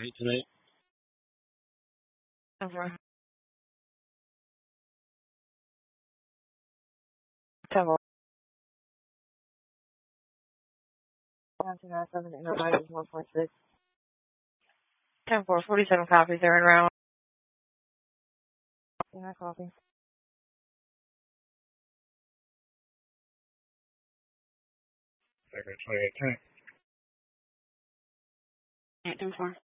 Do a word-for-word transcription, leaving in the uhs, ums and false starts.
Right tonight. Over. Cover. one two nine seven Enterprise one four six. ten four, forty-seven copies. They're in round. You're not copy. Second twenty-eight ten. eight ten four.